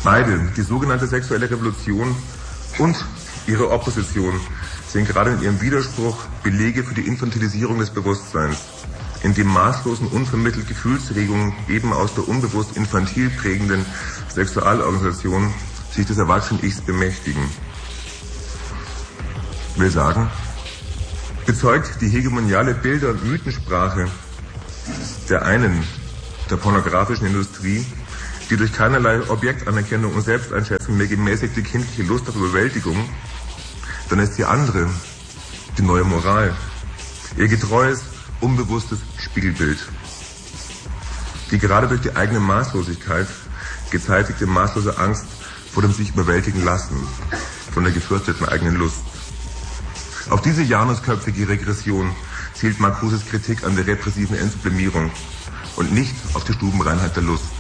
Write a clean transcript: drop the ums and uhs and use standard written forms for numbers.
Beide, die sogenannte sexuelle Revolution und ihre Opposition, sind gerade in ihrem Widerspruch Belege für die Infantilisierung des Bewusstseins, in dem maßlosen unvermittelt Gefühlsregungen eben aus der unbewusst infantil prägenden Sexualorganisation sich des Erwachsenen-Ichs bemächtigen. Will sagen, bezeugt die hegemoniale Bilder- und Mythensprache der einen, der pornografischen Industrie, die durch keinerlei Objektanerkennung und Selbsteinschätzung mehr gemäßigte kindliche Lust auf Überwältigung, dann ist die andere, die neue Moral, ihr getreues, unbewusstes Spiegelbild. Die gerade durch die eigene Maßlosigkeit gezeitigte maßlose Angst vor dem sich überwältigen lassen, von der gefürchteten eigenen Lust. Auf diese janusköpfige Regression zielt Marcuses Kritik an der repressiven Entsublimierung und nicht auf die Stubenreinheit der Lust.